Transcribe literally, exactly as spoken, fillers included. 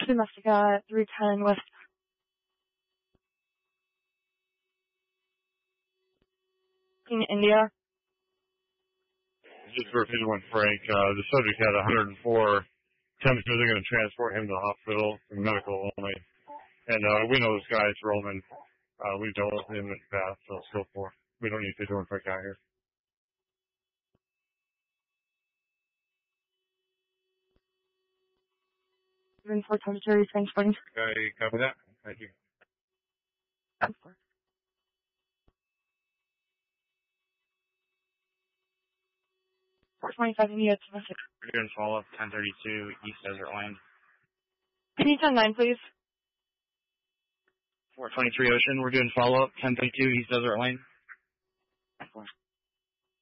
domestic at three ten West. In India. Just for one Frank, uh, the subject had one hundred four temperature. They're going to transport him to the hospital for medical only. And uh, we know this guy's Roman. Uh, we've dealt with him in the past, so so forth. We don't need to do one Frank out here. Even for temperature transporting. Okay, copy that. Thank you. four twenty-five India domestic. We're doing follow-up ten thirty-two East Desert Line. Can you ten nine, please? four twenty-three Ocean, we're doing follow-up ten thirty-two East Desert Line.